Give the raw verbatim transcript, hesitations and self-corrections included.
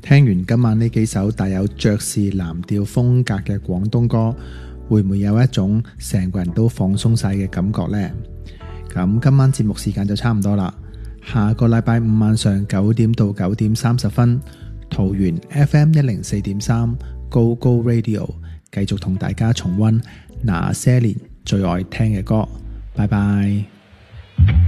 聽完今晚呢幾首帶有爵士藍調風格嘅廣東歌，會唔會有一種成個人都放鬆晒嘅感覺呢？咁今晚節目時間就差唔多啦，下個禮拜五晚上九點到九點三十分，桃園 F M 一零四點三 Go Go Radio 繼續同大家重溫那些年最愛聽嘅歌，拜拜。